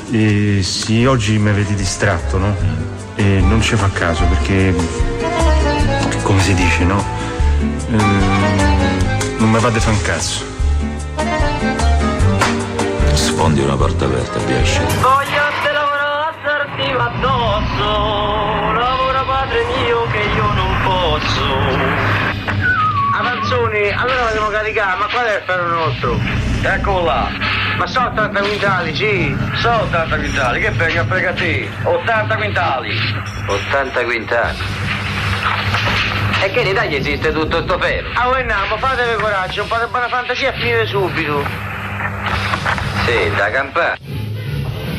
Sì, oggi mi avete distratto, no? E non ci fa caso perché, come si dice, no? Non mi fate fa un cazzo. Sfondi una porta aperta, riesci. Voglio te lavorare sarti addosso, lavora padre mio che io non posso. Avanzoni, allora la devo caricare, ma qual è il ferro nostro? Eccolo là. Ma sono 80 quintali, sì. Sono 80 quintali, che venga a frega te? 80 quintali. 80 quintali. E che in Italia esiste tutto sto ferro? Ah, voi andiamo, fatevi coraggio, un po' di buona fantasia e finire subito. Sì, da campare.